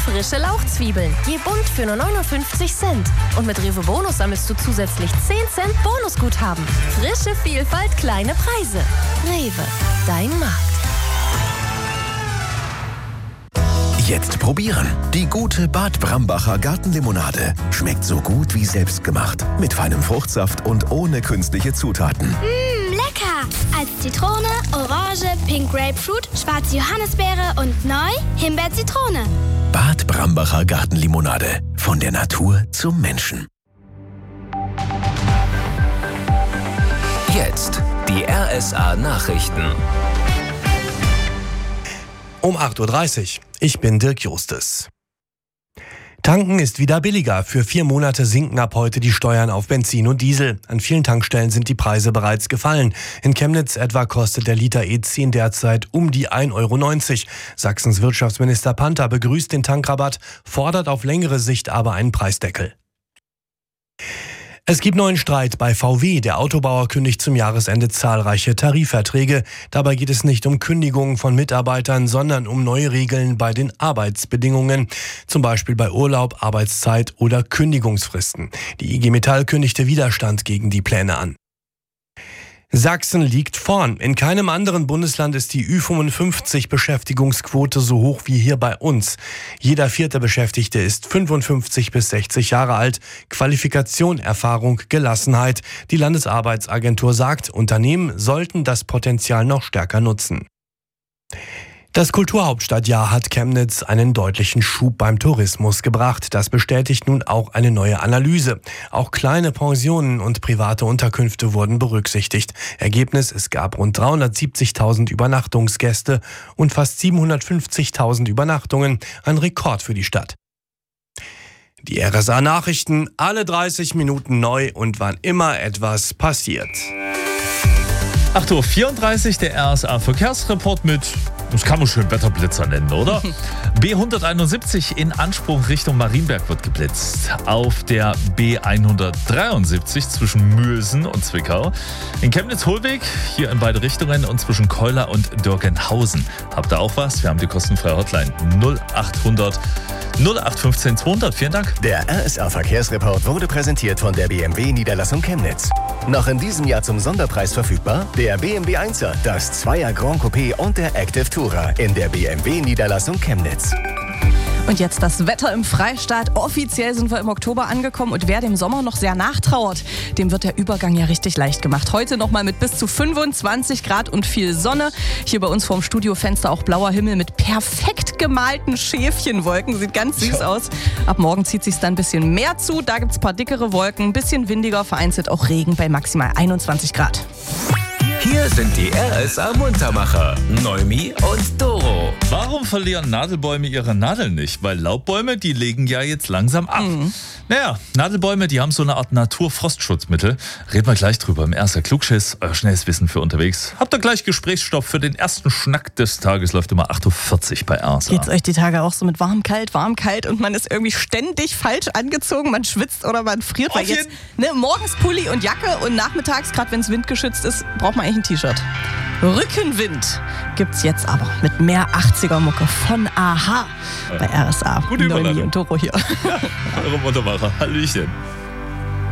frische Lauchzwiebeln. Je bunt für nur 59 Cent. Und mit Rewe Bonus sammelst du zusätzlich 10 Cent Bonusguthaben. Frische Vielfalt, kleine Preise. Rewe, dein Markt. Jetzt probieren. Die gute Bad Brambacher Gartenlimonade. Schmeckt so gut wie selbstgemacht. Mit feinem Fruchtsaft und ohne künstliche Zutaten. Lecker! Als Zitrone, Orange, Pink Grapefruit, schwarze Johannisbeere und neu Himbeer-Zitrone. Bad Brambacher Gartenlimonade. Von der Natur zum Menschen. Jetzt die RSA Nachrichten. Um 8.30 Uhr. Ich bin Dirk Justes. Tanken ist wieder billiger. Für 4 Monate sinken ab heute die Steuern auf Benzin und Diesel. An vielen Tankstellen sind die Preise bereits gefallen. In Chemnitz etwa kostet der Liter E10 derzeit um die 1,90 Euro. Sachsens Wirtschaftsminister Panther begrüßt den Tankrabatt, fordert auf längere Sicht aber einen Preisdeckel. Es gibt neuen Streit bei VW. Der Autobauer kündigt zum Jahresende zahlreiche Tarifverträge. Dabei geht es nicht um Kündigungen von Mitarbeitern, sondern um neue Regeln bei den Arbeitsbedingungen. Zum Beispiel bei Urlaub, Arbeitszeit oder Kündigungsfristen. Die IG Metall kündigte Widerstand gegen die Pläne an. Sachsen liegt vorn. In keinem anderen Bundesland ist die Ü55-Beschäftigungsquote so hoch wie hier bei uns. Jeder 4. Beschäftigte ist 55 bis 60 Jahre alt. Qualifikation, Erfahrung, Gelassenheit. Die Landesarbeitsagentur sagt, Unternehmen sollten das Potenzial noch stärker nutzen. Das Kulturhauptstadtjahr hat Chemnitz einen deutlichen Schub beim Tourismus gebracht. Das bestätigt nun auch eine neue Analyse. Auch kleine Pensionen und private Unterkünfte wurden berücksichtigt. Ergebnis: Es gab rund 370.000 Übernachtungsgäste und fast 750.000 Übernachtungen. Ein Rekord für die Stadt. Die RSA-Nachrichten, alle 30 Minuten neu und wann immer etwas passiert. 8.34 Uhr, der RSA-Verkehrsreport mit, das kann man schön Wetterblitzer nennen, oder? B171 in Anspruch Richtung Marienberg wird geblitzt. Auf der B173 zwischen Mülsen und Zwickau. In Chemnitz-Hohlweg, hier in beide Richtungen und zwischen Keuler und Dörgenhausen. Habt ihr auch was? Wir haben die kostenfreie Hotline 0800 0815 200. Vielen Dank. Der RSA-Verkehrsreport wurde präsentiert von der BMW Niederlassung Chemnitz. Noch in diesem Jahr zum Sonderpreis verfügbar der BMW 1er, das 2er Grand Coupé und der Active Tourer in der BMW Niederlassung Chemnitz. Und jetzt das Wetter im Freistaat. Offiziell sind wir im Oktober angekommen und wer dem Sommer noch sehr nachtrauert, dem wird der Übergang ja richtig leicht gemacht. Heute nochmal mit bis zu 25 Grad und viel Sonne. Hier bei uns vorm Studiofenster auch blauer Himmel mit perfekt gemalten Schäfchenwolken. Sieht ganz süß aus. Ab morgen zieht sich's dann ein bisschen mehr zu. Da gibt's ein paar dickere Wolken, ein bisschen windiger, vereinzelt auch Regen bei maximal 21 Grad. Hier sind die RSA-Muntermacher, Neumi und Doro. Warum verlieren Nadelbäume ihre Nadeln nicht? Weil Laubbäume, die legen ja jetzt langsam ab. Naja, Nadelbäume, die haben so eine Art Naturfrostschutzmittel. Reden wir gleich drüber im ersten Klugschiss. Euer schnelles Wissen für unterwegs. Habt ihr gleich Gesprächsstoff für den ersten Schnack des Tages. Läuft immer 8.40 Uhr bei RSA. Geht's euch die Tage auch so mit warm, kalt und man ist irgendwie ständig falsch angezogen. Man schwitzt oder man friert. Weil jetzt morgens Pulli und Jacke und nachmittags, gerade wenn es windgeschützt ist, braucht man eigentlich ein T-Shirt. Rückenwind gibt's jetzt aber mit mehr 80er-Mucke von Aha bei RSA. Gute Überleitung. Neumi und Doro hier. Eure Muntermacher. Hallöchen.